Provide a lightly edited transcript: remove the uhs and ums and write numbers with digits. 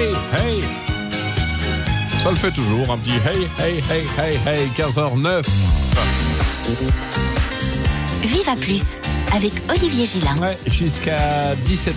hey, hey. Ça le fait toujours, un petit hey, hey, hey, hey, hey, 15h09. Viva Plus avec Olivier Gillin. Ouais, jusqu'à 17h.